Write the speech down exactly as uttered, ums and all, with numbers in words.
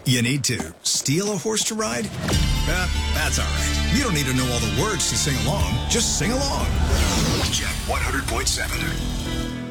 You need to steal a horse to ride? Uh, that's all right. You don't need to know all the words to sing along. Just sing along. Jet one hundred point seven.